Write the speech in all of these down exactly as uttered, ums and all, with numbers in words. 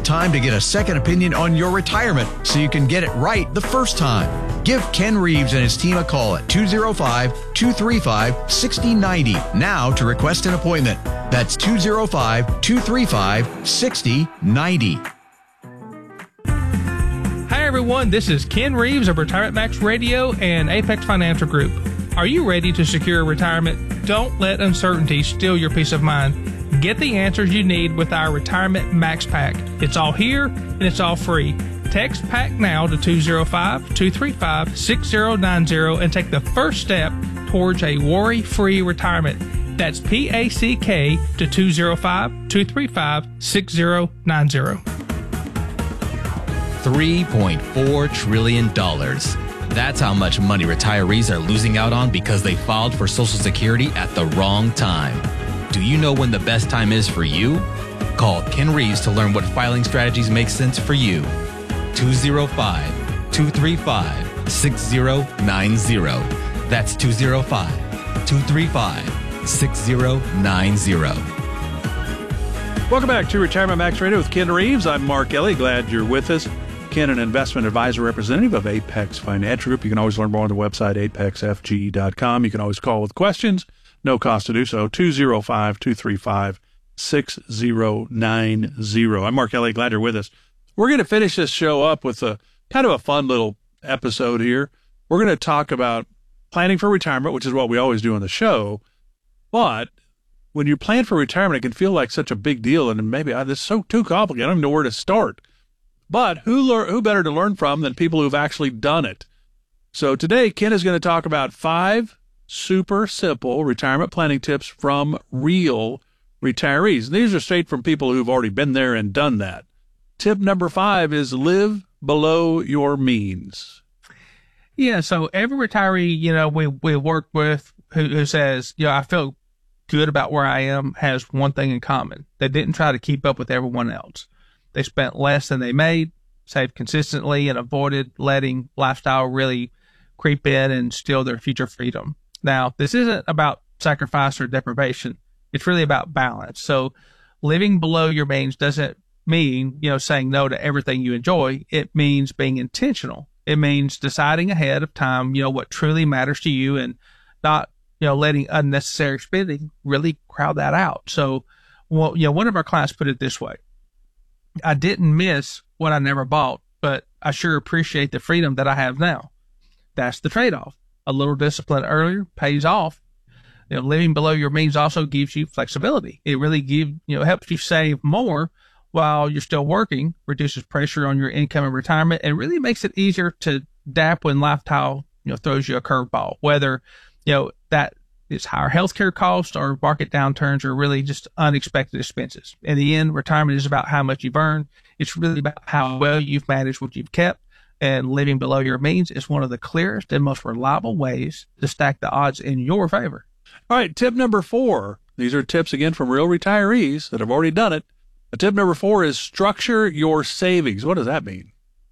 time to get a second opinion on your retirement so you can get it right the first time. Give Ken Reeves and his team a call at two oh five, two three five, six oh nine oh now to request an appointment. That's two oh five, two three five, six oh nine oh. Hi, everyone. This is Ken Reeves of Retirement Max Radio and Apex Financial Group. Are you ready to secure retirement? Don't let uncertainty steal your peace of mind. Get the answers you need with our Retirement Max Pack. It's all here, and it's all free. Text PACK now to two oh five, two three five, six oh nine oh and take the first step towards a worry-free retirement. That's P A C K to two oh five, two three five, six oh nine oh. three point four trillion dollars. That's how much money retirees are losing out on because they filed for Social Security at the wrong time. Do you know when the best time is for you? Call Ken Reeves to learn what filing strategies make sense for you. two oh five, two three five, six oh nine oh. That's two oh five, two three five, six oh nine oh. Welcome back to Retirement Max Radio with Ken Reeves. I'm Mark Ellie. Glad you're with us. Ken, an investment advisor representative of Apex Financial Group. You can always learn more on the website, apex f g dot com. You can always call with questions. No cost to do so. two oh five, two three five, six oh nine oh. I'm Mark Ellie. Glad you're with us. We're going to finish this show up with a kind of a fun little episode here. We're going to talk about planning for retirement, which is what we always do on the show. But when you plan for retirement, it can feel like such a big deal, and maybe oh, this is so too complicated. I don't even know where to start. But who lear- who better to learn from than people who've actually done it? So today, Ken is going to talk about five super simple retirement planning tips from real retirees. These are straight from people who've already been there and done that. Tip number five is live below your means. Yeah, so every retiree, you know, we, we work with who, who says, you know, I feel good about where I am has one thing in common. They didn't try to keep up with everyone else. They spent less than they made, saved consistently, and avoided letting lifestyle really creep in and steal their future freedom. Now, this isn't about sacrifice or deprivation. It's really about balance. So living below your means doesn't mean, you know, saying no to everything you enjoy. It means being intentional. It means deciding ahead of time, you know, what truly matters to you and not, you know, letting unnecessary spending really crowd that out. So, well, you know, one of our clients put it this way. I didn't miss what I never bought, but I sure appreciate the freedom that I have now. That's the trade-off. A little discipline earlier pays off. You know, living below your means also gives you flexibility. It really give, you know, helps you save more while you're still working, reduces pressure on your income and retirement, and really makes it easier to adapt when lifestyle, you know, throws you a curveball, whether, you know, that is higher healthcare costs or market downturns or really just unexpected expenses. In the end, retirement is about how much you've earned. It's really about how well you've managed what you've kept, and living below your means is one of the clearest and most reliable ways to stack the odds in your favor. All right, tip number four. These are tips, again, from real retirees that have already done it. Tip number four is structure your savings. What does that mean?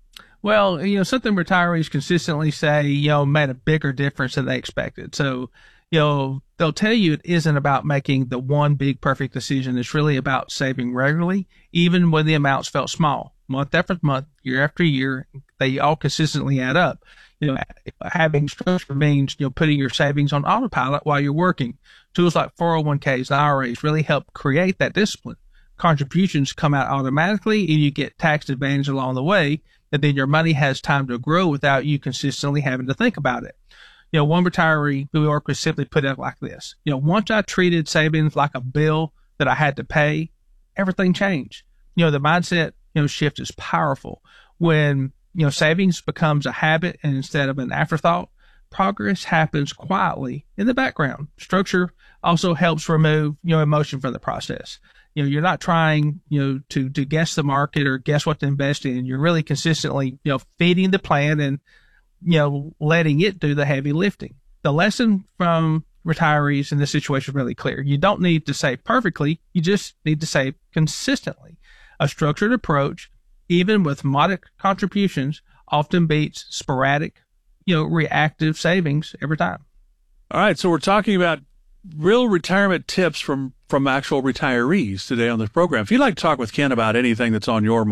Well, you know, something retirees consistently say, you know, made a bigger difference than they expected. So, you know, they'll tell you it isn't about making the one big perfect decision. It's really about saving regularly, even when the amounts felt small. Month after month, year after year, they all consistently add up. You know, having structure means, you know, putting your savings on autopilot while you're working. Tools like four oh one k's and I R As really help create that discipline. Contributions come out automatically and you get tax advantage along the way, and then your money has time to grow without you consistently having to think about it. You know, one retiree who we work with simply put it like this. You know, once I treated savings like a bill that I had to pay, everything changed. You know, the mindset, you know, shift is powerful. When, you know, savings becomes a habit and instead of an afterthought, progress happens quietly in the background. Structure also helps remove, you know, emotion from the process. You know, you're not trying, you know, to, to guess the market or guess what to invest in. You're really consistently, you know, feeding the plan and, you know, letting it do the heavy lifting. The lesson from retirees in this situation is really clear. You don't need to save perfectly. You just need to save consistently. A structured approach, even with modest contributions, often beats sporadic, you know, reactive savings every time. All right. So we're talking about real retirement tips from, from actual retirees today on this program. If you'd like to talk with Ken about anything that's on your mind,